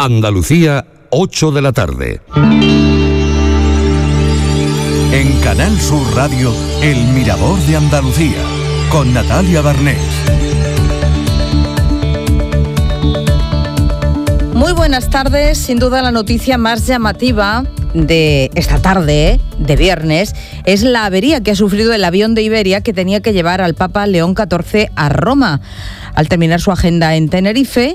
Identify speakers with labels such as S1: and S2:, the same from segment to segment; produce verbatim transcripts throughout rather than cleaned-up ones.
S1: Andalucía, ocho de la tarde.
S2: En Canal Sur Radio, El Mirador de Andalucía, con Natalia Barnés.
S3: Muy buenas tardes. Sin duda la noticia más llamativa de esta tarde, de viernes, es la avería que ha sufrido el avión de Iberia que tenía que llevar al Papa León catorce a Roma. Al terminar su agenda en Tenerife,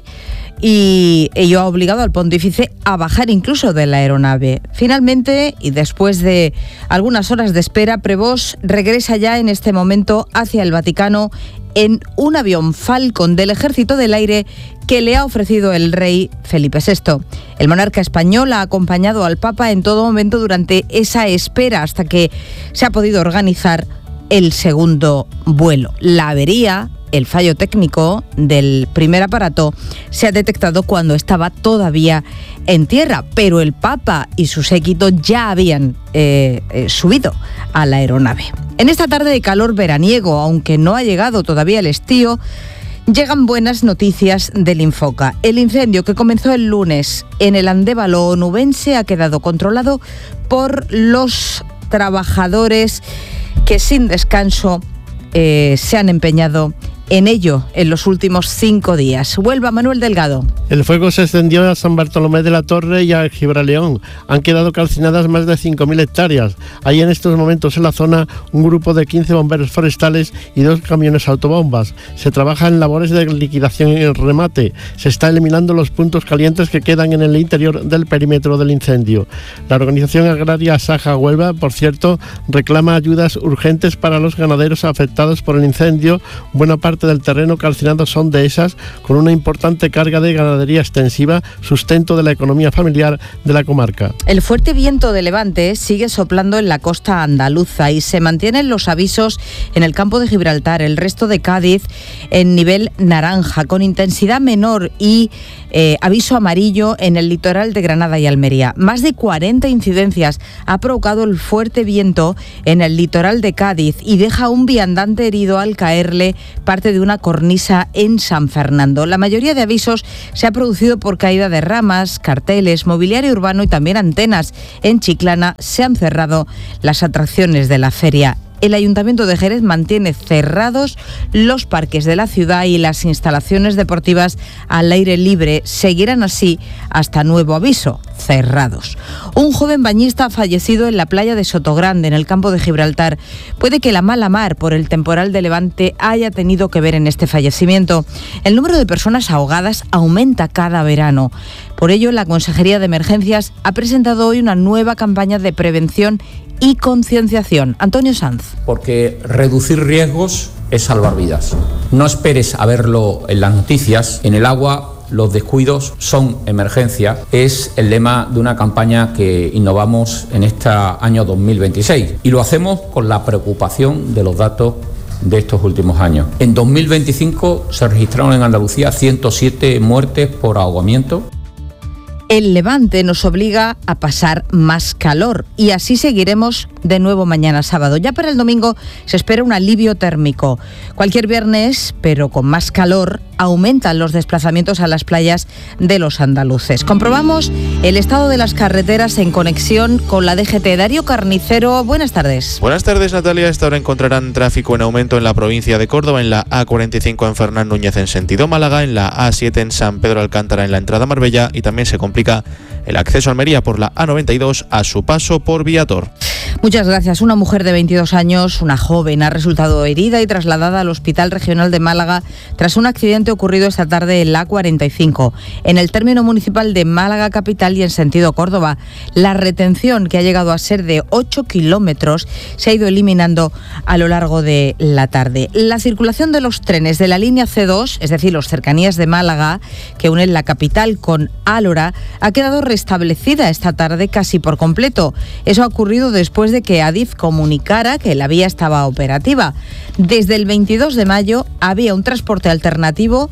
S3: y ello ha obligado al pontífice a bajar incluso de la aeronave. Finalmente, y después de algunas horas de espera, Prevost regresa ya en este momento hacia el Vaticano en un avión Falcon del Ejército del Aire que le ha ofrecido el rey Felipe sexto. El monarca español ha acompañado al Papa en todo momento durante esa espera hasta que se ha podido organizar el segundo vuelo. La avería, el fallo técnico del primer aparato, se ha detectado cuando estaba todavía en tierra, pero el Papa y su séquito ya habían eh, eh, subido a la aeronave. En esta tarde de calor veraniego, aunque no ha llegado todavía el estío, llegan buenas noticias del Infoca. El incendio que comenzó el lunes en el Andévalo onubense ha quedado controlado por los trabajadores que sin descanso eh, se han empeñado en ello en los últimos cinco días. Huelva, Manuel Delgado.
S4: El fuego se extendió a San Bartolomé de la Torre y a Gibraleón. Han quedado calcinadas más de cinco mil hectáreas. Hay en estos momentos en la zona un grupo de quince bomberos forestales y dos camiones autobombas. Se trabaja en labores de liquidación y remate. Se está eliminando los puntos calientes que quedan en el interior del perímetro del incendio. La organización agraria Saja Huelva, por cierto, reclama ayudas urgentes para los ganaderos afectados por el incendio. Buena parte del terreno calcinado son dehesas con una importante carga de ganadería extensiva, sustento de la economía familiar de la comarca.
S3: El fuerte viento de levante sigue soplando en la costa andaluza y se mantienen los avisos en el campo de Gibraltar, el resto de Cádiz en nivel naranja, con intensidad menor y eh, aviso amarillo en el litoral de Granada y Almería. Más de cuarenta incidencias ha provocado el fuerte viento en el litoral de Cádiz y deja un viandante herido al caerle parte de una cornisa en San Fernando. La mayoría de avisos se ha producido por caída de ramas, carteles, mobiliario urbano y también antenas. En Chiclana se han cerrado las atracciones de la feria. El Ayuntamiento de Jerez mantiene cerrados los parques de la ciudad y las instalaciones deportivas al aire libre seguirán así hasta nuevo aviso, cerrados. Un joven bañista ha fallecido en la playa de Sotogrande, en el campo de Gibraltar. Puede que la mala mar por el temporal de levante haya tenido que ver en este fallecimiento. El número de personas ahogadas aumenta cada verano. Por ello, la Consejería de Emergencias ha presentado hoy una nueva campaña de prevención y concienciación. Antonio Sanz.
S5: Porque reducir riesgos es salvar vidas. No esperes a verlo en las noticias. En el agua los descuidos son emergencia. Es el lema de una campaña que innovamos en este año dos mil veintiséis. Y lo hacemos con la preocupación de los datos de estos últimos años. En dos mil veinticinco se registraron en Andalucía ciento siete muertes por ahogamiento.
S3: El levante nos obliga a pasar más calor y así seguiremos de nuevo mañana sábado. Ya para el domingo se espera un alivio térmico. Cualquier viernes, pero con más calor, aumentan los desplazamientos a las playas de los andaluces. Comprobamos el estado de las carreteras en conexión con la D G T. Darío Carnicero, buenas tardes.
S6: Buenas tardes, Natalia. A esta hora encontrarán tráfico en aumento en la provincia de Córdoba, en la A cuarenta y cinco en Fernán Núñez en sentido Málaga, en la A siete en San Pedro Alcántara en la entrada a Marbella y también se complica el acceso a Almería por la A noventa y dos a su paso por Viator.
S3: Muchas gracias. Una mujer de veintidós años, una joven, ha resultado herida y trasladada al Hospital Regional de Málaga tras un accidente ocurrido esta tarde en la A cuarenta y cinco, en el término municipal de Málaga capital y en sentido Córdoba. La retención, que ha llegado a ser de ocho kilómetros, se ha ido eliminando a lo largo de la tarde. La circulación de los trenes de la línea C dos, es decir, los cercanías de Málaga, que unen la capital con Álora, ha quedado restablecida esta tarde casi por completo. Eso ha ocurrido después de que Adif comunicara que la vía estaba operativa. Desde el veintidós de mayo había un transporte alternativo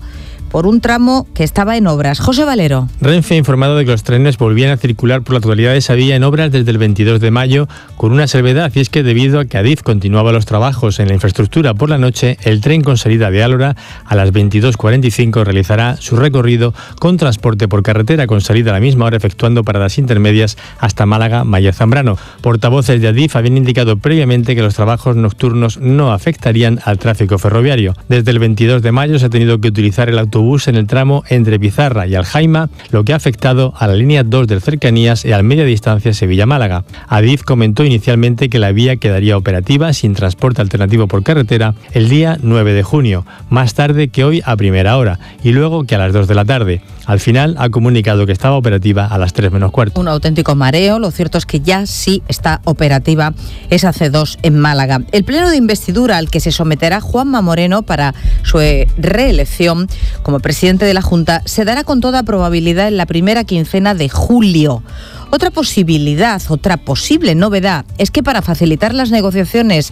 S3: por un tramo que estaba en obras. José Valero.
S7: Renfe ha informado de que los trenes volvían a circular por la totalidad de esa vía en obras desde el veintidós de mayo, con una salvedad, y es que debido a que Adif continuaba los trabajos en la infraestructura por la noche, el tren con salida de Álora a las veintidós cuarenta y cinco realizará su recorrido con transporte por carretera con salida a la misma hora, efectuando paradas intermedias hasta Málaga, Maya Zambrano. Portavoces de Adif habían indicado previamente que los trabajos nocturnos no afectarían al tráfico ferroviario. Desde el veintidós de mayo se ha tenido que utilizar el autobús en el tramo entre Pizarra y Aljaima, lo que ha afectado a la línea dos del Cercanías y al media distancia Sevilla-Málaga. Adif comentó inicialmente que la vía quedaría operativa sin transporte alternativo por carretera el día nueve de junio, más tarde que hoy a primera hora y luego que a las dos de la tarde. Al final ha comunicado que estaba operativa a las tres menos cuarto.
S3: Un auténtico mareo. Lo cierto es que ya sí está operativa esa C dos en Málaga. El pleno de investidura al que se someterá Juanma Moreno para su reelección como presidente de la Junta se dará con toda probabilidad en la primera quincena de julio. Otra posibilidad, otra posible novedad es que para facilitar las negociaciones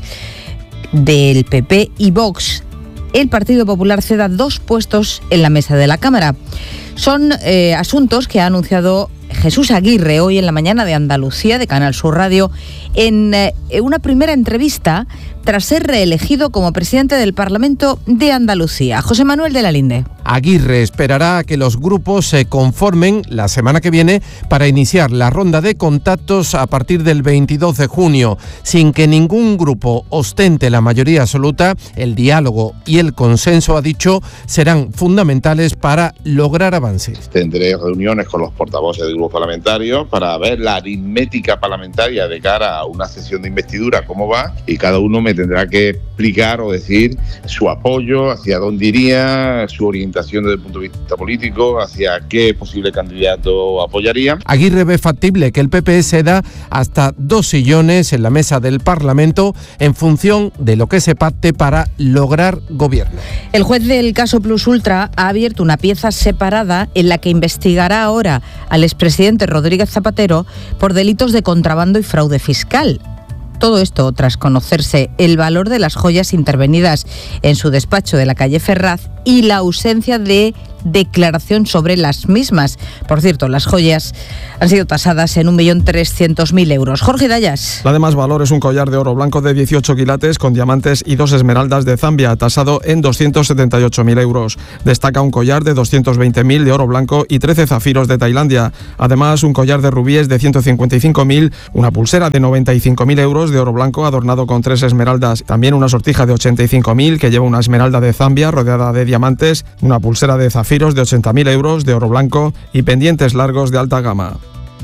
S3: del P P y Vox, el Partido Popular ceda dos puestos en la mesa de la Cámara. Son eh, asuntos que ha anunciado Jesús Aguirre hoy en la mañana de Andalucía, de Canal Sur Radio, en eh, una primera entrevista tras ser reelegido como presidente del Parlamento de Andalucía. José Manuel de la Linde.
S8: Aguirre esperará a que los grupos se conformen la semana que viene para iniciar la ronda de contactos a partir del veintidós de junio. Sin que ningún grupo ostente la mayoría absoluta, el diálogo y el consenso, ha dicho, serán fundamentales para lograr avances.
S9: Tendré reuniones con los portavoces de grupos parlamentarios para ver la aritmética parlamentaria de cara a una sesión de investidura, cómo va, y cada uno me tendrá que explicar o decir su apoyo, hacia dónde iría, su orientación desde el punto de vista político, hacia qué posible candidato apoyaría.
S8: Aguirre ve factible que el P P ceda hasta dos sillones en la mesa del Parlamento en función de lo que se pacte para lograr gobierno.
S3: El juez del caso Plus Ultra ha abierto una pieza separada en la que investigará ahora al expresidente Rodríguez Zapatero por delitos de contrabando y fraude fiscal. Todo esto tras conocerse el valor de las joyas intervenidas en su despacho de la calle Ferraz y la ausencia de declaración sobre las mismas. Por cierto, las joyas han sido tasadas en un millón trescientos mil euros. Jorge Dayas.
S10: La de más valor es un collar de oro blanco de dieciocho quilates con diamantes y dos esmeraldas de Zambia, tasado en doscientos setenta y ocho mil euros. Destaca un collar de doscientos veinte mil de oro blanco y trece zafiros de Tailandia. Además, un collar de rubíes de ciento cincuenta y cinco mil, una pulsera de noventa y cinco mil euros de oro blanco adornado con tres esmeraldas. También una sortija de ochenta y cinco mil que lleva una esmeralda de Zambia rodeada de diamantes, una pulsera de zafiros de ochenta mil euros de oro blanco y pendientes largos de alta gama.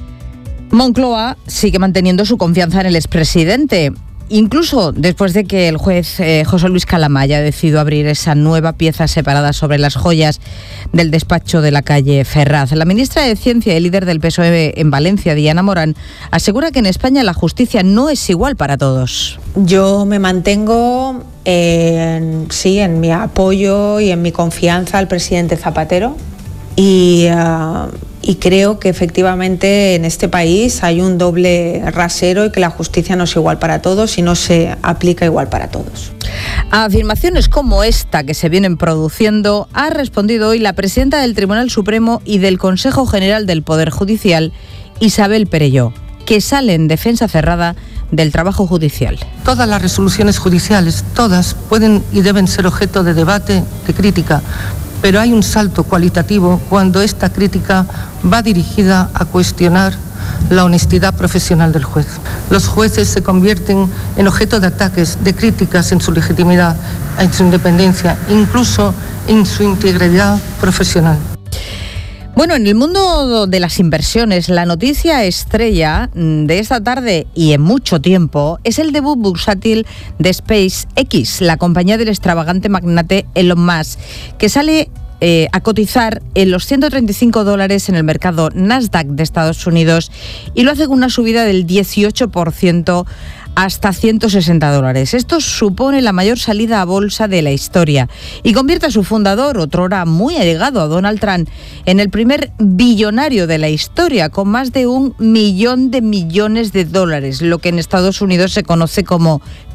S3: Moncloa sigue manteniendo su confianza en el expresidente, incluso después de que el juez eh, José Luis Calama haya decidido abrir esa nueva pieza separada sobre las joyas del despacho de la calle Ferraz. La ministra de Ciencia y líder del P S O E en Valencia, Diana Morán, asegura que en España la justicia no es igual para todos.
S11: Yo me mantengo en, sí, en mi apoyo y en mi confianza al presidente Zapatero y, uh, y creo que efectivamente en este país hay un doble rasero y que la justicia no es igual para todos y no se aplica igual para todos.
S3: A afirmaciones como esta que se vienen produciendo ha respondido hoy la presidenta del Tribunal Supremo y del Consejo General del Poder Judicial, Isabel Perelló, que sale en defensa cerrada del trabajo judicial.
S12: Todas las resoluciones judiciales, todas, pueden y deben ser objeto de debate, de crítica, pero hay un salto cualitativo cuando esta crítica va dirigida a cuestionar la honestidad profesional del juez. Los jueces se convierten en objeto de ataques, de críticas en su legitimidad, en su independencia, incluso en su integridad profesional.
S3: Bueno, en el mundo de las inversiones, la noticia estrella de esta tarde y en mucho tiempo es el debut bursátil de SpaceX, la compañía del extravagante magnate Elon Musk, que sale eh, a cotizar en los ciento treinta y cinco dólares en el mercado Nasdaq de Estados Unidos y lo hace con una subida del dieciocho por ciento hasta ciento sesenta dólares. Esto supone la mayor salida a bolsa de la historia y convierte a su fundador, otrora muy allegado a Donald Trump, en el primer billonario de la historia, con más de un millón de millones de dólares, lo que en Estados Unidos se conoce como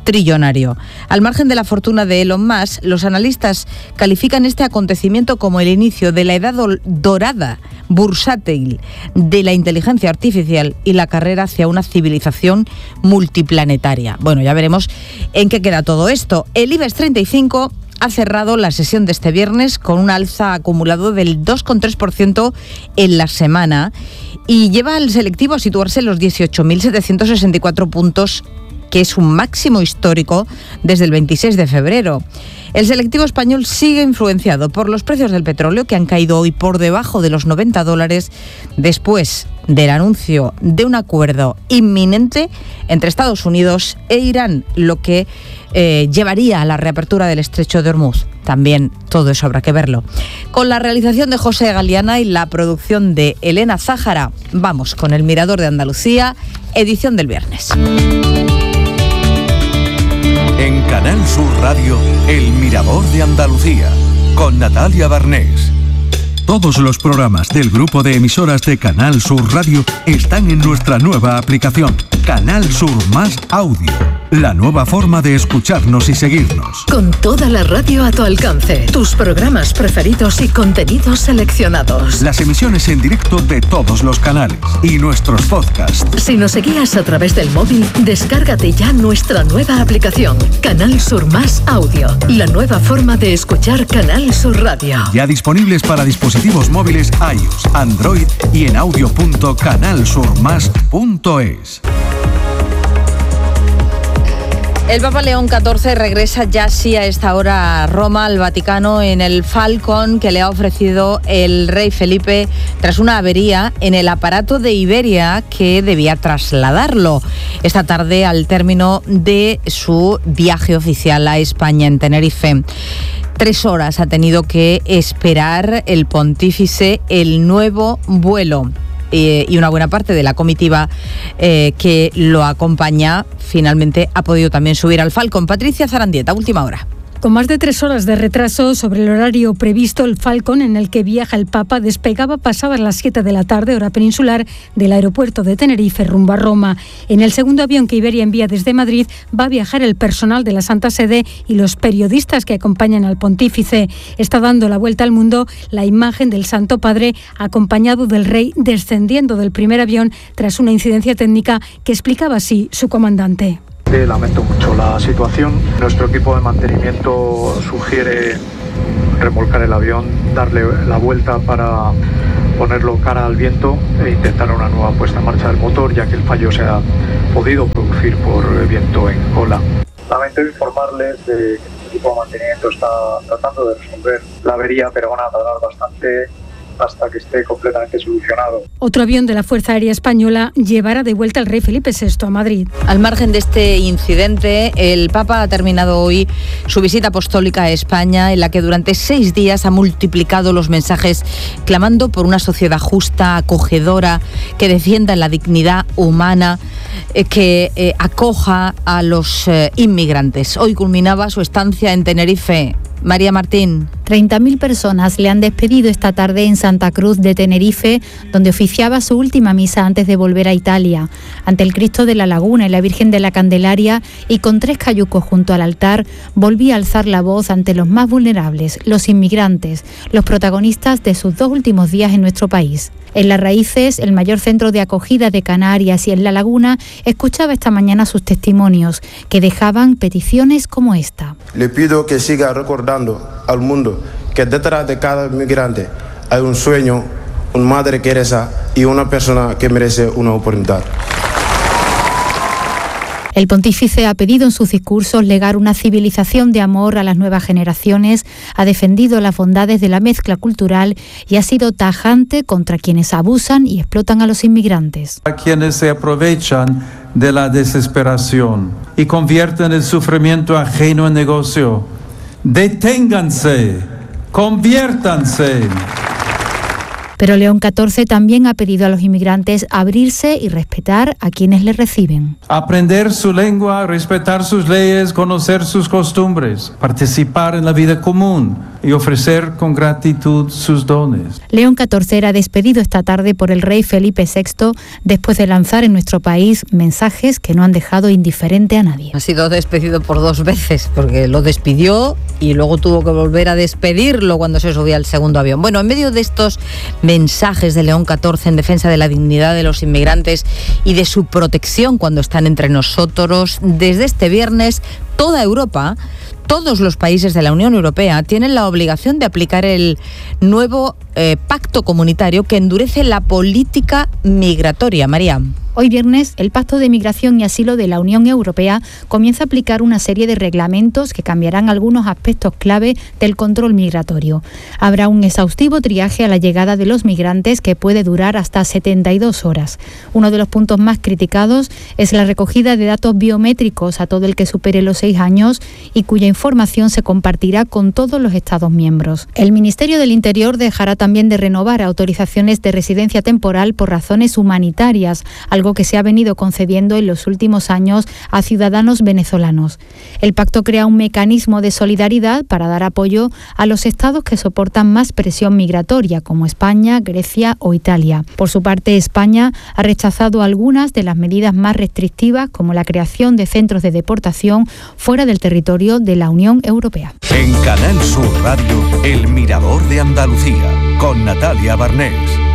S3: trillonario. Al margen de la fortuna de Elon Musk, los analistas califican este acontecimiento como el inicio de la edad dorada bursátil de la inteligencia artificial y la carrera hacia una civilización multiplanetaria. Bueno, ya veremos en qué queda todo esto. El IBEX treinta y cinco ha cerrado la sesión de este viernes con un alza acumulado del dos coma tres por ciento en la semana y lleva al selectivo a situarse en los dieciocho mil setecientos sesenta y cuatro puntos, que es un máximo histórico desde el veintiséis de febrero. El selectivo español sigue influenciado por los precios del petróleo, que han caído hoy por debajo de los noventa dólares después del anuncio de un acuerdo inminente entre Estados Unidos e Irán, lo que eh, llevaría a la reapertura del estrecho de Hormuz. También todo eso habrá que verlo. Con la realización de José Galiana y la producción de Elena Zájara, vamos con el Mirador de Andalucía, edición del viernes.
S2: En Canal Sur Radio, El Mirador de Andalucía, con Natalia Barnés.
S1: Todos los programas del grupo de emisoras de Canal Sur Radio están en nuestra nueva aplicación, Canal Sur Más Audio, la nueva forma de escucharnos y seguirnos.
S13: Con toda la radio a tu alcance, tus programas preferidos y contenidos seleccionados.
S1: Las emisiones en directo de todos los canales y nuestros podcasts.
S13: Si nos seguías a través del móvil, descárgate ya nuestra nueva aplicación, Canal Sur Más Audio, la nueva forma de escuchar Canal Sur Radio.
S1: Ya disponibles para dispositivos móviles iOS, Android y en audio punto canal sur más punto es.
S3: El Papa León catorce regresa ya sí a esta hora a Roma, al Vaticano, en el Falcon que le ha ofrecido el rey Felipe tras una avería en el aparato de Iberia que debía trasladarlo esta tarde al término de su viaje oficial a España en Tenerife. Tres horas ha tenido que esperar el pontífice el nuevo vuelo. Y una buena parte de la comitiva eh, que lo acompaña finalmente ha podido también subir al Falcon. Patricia Zarandieta, última hora.
S14: Con más de tres horas de retraso sobre el horario previsto, el Falcon en el que viaja el Papa despegaba pasadas las siete de la tarde, hora peninsular, del aeropuerto de Tenerife rumbo a Roma. En el segundo avión que Iberia envía desde Madrid va a viajar el personal de la Santa Sede y los periodistas que acompañan al pontífice. Está dando la vuelta al mundo la imagen del Santo Padre acompañado del rey descendiendo del primer avión tras una incidencia técnica que explicaba así su comandante.
S15: Lamento mucho la situación. Nuestro equipo de mantenimiento sugiere remolcar el avión, darle la vuelta para ponerlo cara al viento e intentar una nueva puesta en marcha del motor, ya que el fallo se ha podido producir por viento en cola. Lamento informarles de que el equipo de mantenimiento está tratando de resolver la avería, pero van a tardar bastante hasta que esté completamente solucionado.
S14: Otro avión de la Fuerza Aérea Española llevará de vuelta al rey Felipe sexto a Madrid.
S3: Al margen de este incidente, el Papa ha terminado hoy su visita apostólica a España, en la que durante seis días ha multiplicado los mensajes clamando por una sociedad justa, acogedora, que defienda la dignidad humana, eh, que eh, acoja a los eh, inmigrantes. Hoy culminaba su estancia en Tenerife. María Martín.
S16: treinta mil personas le han despedido esta tarde en Santa Cruz de Tenerife, donde oficiaba su última misa antes de volver a Italia. Ante el Cristo de la Laguna y la Virgen de la Candelaria, y con tres cayucos junto al altar, volví a alzar la voz ante los más vulnerables, los inmigrantes, los protagonistas de sus dos últimos días en nuestro país. En Las Raíces, el mayor centro de acogida de Canarias, y en La Laguna, escuchaba esta mañana sus testimonios, que dejaban peticiones como esta.
S17: Le pido que siga recordando al mundo que detrás de cada migrante hay un sueño, una madre Teresa y una persona que merece una oportunidad.
S16: El pontífice ha pedido en sus discursos legar una civilización de amor a las nuevas generaciones, ha defendido las bondades de la mezcla cultural y ha sido tajante contra quienes abusan y explotan a los inmigrantes.
S18: A quienes se aprovechan de la desesperación y convierten el sufrimiento ajeno en negocio. Deténganse, conviértanse.
S16: Pero León catorce también ha pedido a los inmigrantes abrirse y respetar a quienes les reciben.
S18: Aprender su lengua, respetar sus leyes, conocer sus costumbres, participar en la vida común y ofrecer con gratitud sus dones.
S16: León catorce era despedido esta tarde por el rey Felipe sexto después de lanzar en nuestro país mensajes que no han dejado indiferente a nadie.
S3: Ha sido despedido por dos veces, porque lo despidió y luego tuvo que volver a despedirlo cuando se subía al segundo avión. Bueno, en medio de estos mensajes de León catorce en defensa de la dignidad de los inmigrantes y de su protección cuando están entre nosotros, desde este viernes toda Europa, todos los países de la Unión Europea tienen la obligación de aplicar el nuevo eh, pacto comunitario que endurece la política migratoria. María.
S16: Hoy viernes, el Pacto de Migración y Asilo de la Unión Europea comienza a aplicar una serie de reglamentos que cambiarán algunos aspectos clave del control migratorio. Habrá un exhaustivo triaje a la llegada de los migrantes que puede durar hasta setenta y dos horas. Uno de los puntos más criticados es la recogida de datos biométricos a todo el que supere los seis años y cuya información se compartirá con todos los Estados miembros. El Ministerio del Interior dejará también de renovar autorizaciones de residencia temporal por razones humanitarias, algo que se ha venido concediendo en los últimos años a ciudadanos venezolanos. El pacto crea un mecanismo de solidaridad para dar apoyo a los estados que soportan más presión migratoria, como España, Grecia o Italia. Por su parte, España ha rechazado algunas de las medidas más restrictivas, como la creación de centros de deportación fuera del territorio de la Unión Europea.
S2: En Canal Sur Radio, El Mirador de Andalucía, con Natalia Barnés.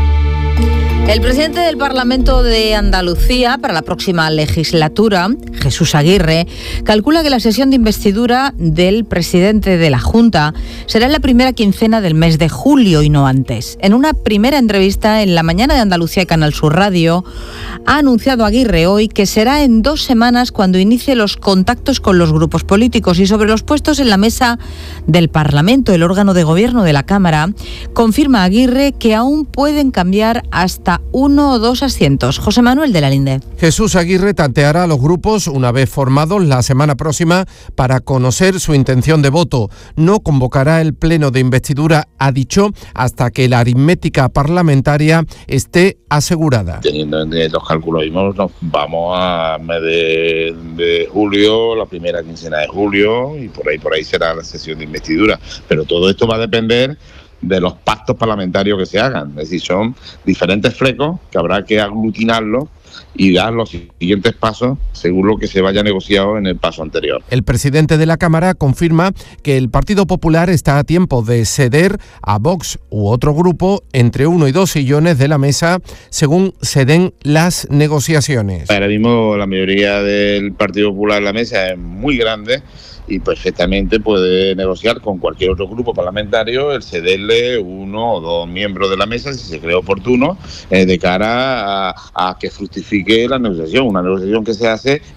S3: El presidente del Parlamento de Andalucía para la próxima legislatura, Jesús Aguirre, calcula que la sesión de investidura del presidente de la Junta será en la primera quincena del mes de julio y no antes. En una primera entrevista en La Mañana de Andalucía y Canal Sur Radio, ha anunciado Aguirre hoy que será en dos semanas cuando inicie los contactos con los grupos políticos. Y sobre los puestos en la mesa del Parlamento, el órgano de gobierno de la Cámara, confirma Aguirre que aún pueden cambiar hasta uno o dos asientos. José Manuel de la Linde.
S8: Jesús Aguirre tanteará a los grupos una vez formados la semana próxima para conocer su intención de voto. No convocará el pleno de investidura, ha dicho, hasta que la aritmética parlamentaria esté asegurada.
S9: Teniendo en los cálculos mismos, nos vamos a mes de, de julio, la primera quincena de julio, y por ahí por ahí será la sesión de investidura. Pero todo esto va a depender de los pactos parlamentarios que se hagan. Es decir, son diferentes flecos que habrá que aglutinarlos y dar los siguientes pasos según lo que se vaya negociado en el paso anterior.
S8: El presidente de la Cámara confirma que el Partido Popular está a tiempo de ceder a Vox u otro grupo entre uno y dos sillones de la mesa según se den las negociaciones.
S9: Ahora mismo la mayoría del Partido Popular en la mesa es muy grande y perfectamente puede negociar con cualquier otro grupo parlamentario el cederle uno o dos miembros de la mesa si se cree oportuno, eh, de cara a, a que fructifique la negociación, una negociación que se hace